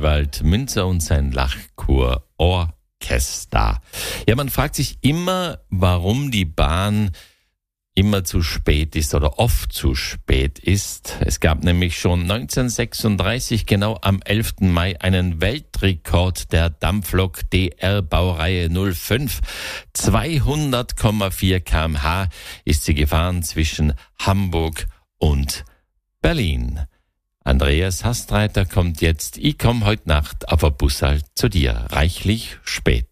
Ewald Münzer und sein Lachchor Orchester. Ja, man fragt sich immer, warum die Bahn immer zu spät ist oder oft zu spät ist. Es gab nämlich schon 1936, genau am 11. Mai, einen Weltrekord der Dampflok DR Baureihe 05. 200,4 km/h ist sie gefahren zwischen Hamburg und Berlin. Andreas Hastreiter kommt jetzt. Ich komm heute Nacht auf der Bussal zu dir, reichlich spät.